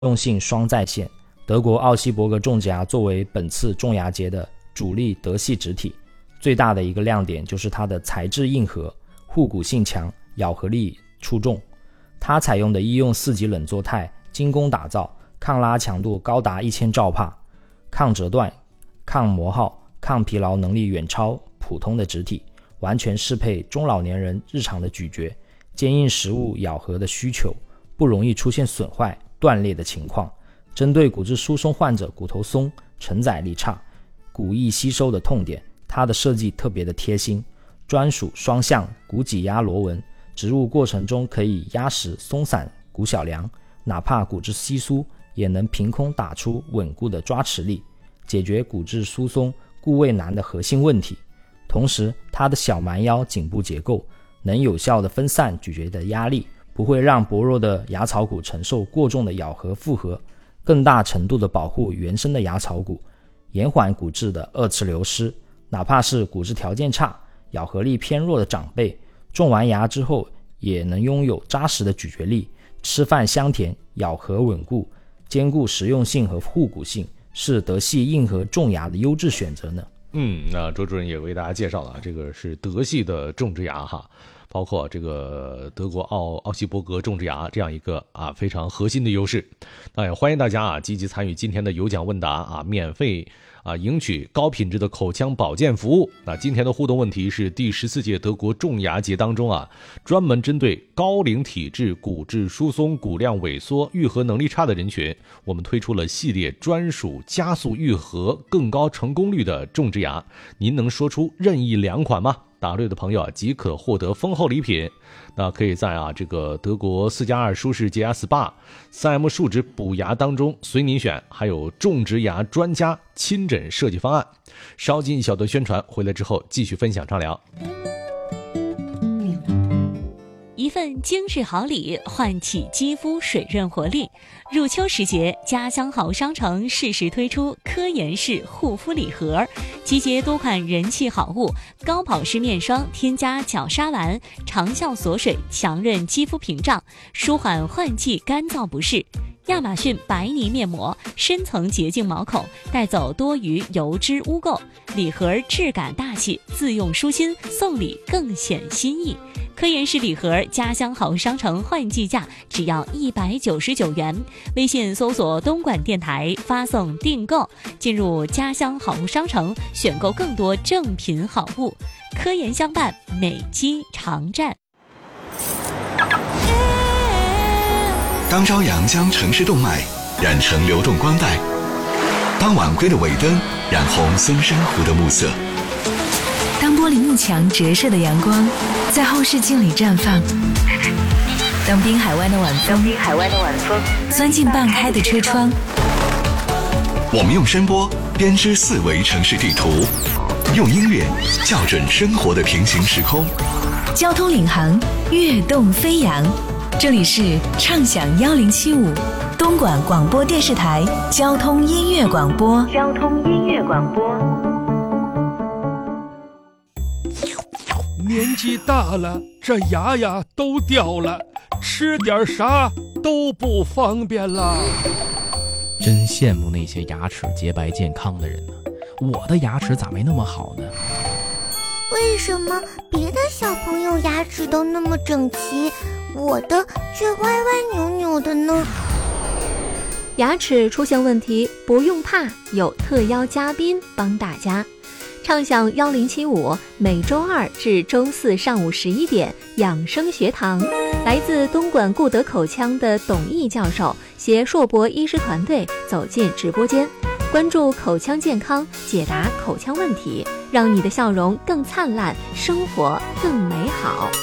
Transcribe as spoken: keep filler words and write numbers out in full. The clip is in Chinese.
用性双在线。德国奥希伯格种植牙作为本次种牙节的主力德系植体，最大的一个亮点就是它的材质硬核，护骨性强，咬合力出众。它采用的医用四级冷作态精工打造，抗拉强度高达一千兆帕，抗折断、抗磨耗、抗疲劳能力远超普通的植体，完全适配中老年人日常的咀嚼、坚硬食物咬合的需求，不容易出现损坏、断裂的情况。针对骨质疏松患者骨头松、承载力差、骨易吸收的痛点，它的设计特别的贴心，专属双向骨挤压螺纹，植入过程中可以压实松散骨小梁，哪怕骨质稀疏也能凭空打出稳固的抓持力，解决骨质疏松固位难的核心问题。同时它的小蛮腰颈部结构能有效地分散咀嚼的压力，不会让薄弱的牙槽骨承受过重的咬合负荷，更大程度地保护原生的牙槽骨，延缓骨质的二次流失。哪怕是骨质条件差、咬合力偏弱的长辈，种完牙之后也能拥有扎实的咀嚼力，吃饭香甜，咬合稳固，兼顾实用性和护骨性，是德系硬核种牙的优质选择呢。 嗯，那周主任也为大家介绍了，这个是德系的种植牙哈，包括这个德国奥奥希伯格种植牙这样一个啊非常核心的优势。那也欢迎大家啊积极参与今天的有奖问答啊，免费啊赢取高品质的口腔保健服务。那今天的互动问题是第十四届德国种牙节当中啊，专门针对高龄体质、骨质疏松、骨量萎缩、愈合能力差的人群，我们推出了系列专属加速愈合、更高成功率的种植牙。您能说出任意两款吗？答对的朋友啊，即可获得丰厚礼品。那可以在啊这个德国四加二舒适洁牙 S P A 三 M 树脂补牙当中随您选，还有种植牙专家亲诊设计方案。稍进一小段宣传，回来之后继续分享畅聊。 一份精致好礼，唤起肌肤水润活力。入秋时节，家乡好商城适时推出科颜氏护肤礼盒，集结多款人气好物，高保湿面霜添加角鲨烷，长效锁水，强韧肌肤屏障，舒缓换季干燥不适。亚马逊白泥面膜，深层洁净毛孔，带走多余油脂污垢。礼盒质感大气，自用舒心，送礼更显心意。科颜氏礼盒家乡好商城换季价只要一百九十九元，微信搜索东莞电台发送订购，进入家乡好物商城选购更多正品好物。科颜相伴，美肌常战。 当朝阳将城市动脉染成流动光带，当晚归的尾灯染红松山湖的暮色， 当玻璃幕墙折射的阳光在后视镜里绽放，当滨海湾的晚风滨海湾的晚风钻进半开的车窗， 我们用声波编织四维城市地图，用音乐校准生活的平行时空。 交通领航，跃动飞扬。这里是畅享一零七五东莞广播电视台交通音乐广播。交通音乐广播。 年纪大了，这牙呀都掉了，吃点啥都不方便了。 真羡慕那些牙齿洁白健康的人呢，我的牙齿咋没那么好呢？ 为什么别的小朋友牙齿都那么整齐，我的却歪歪扭扭的呢？ 牙齿出现问题不用怕，有特邀嘉宾帮大家。畅享一零七五，每周二至周四上午十一点，养生学堂，来自东莞固德口腔的董毅教授携硕博医师团队走进直播间，关注口腔健康，解答口腔问题，让你的笑容更灿烂，生活更美好。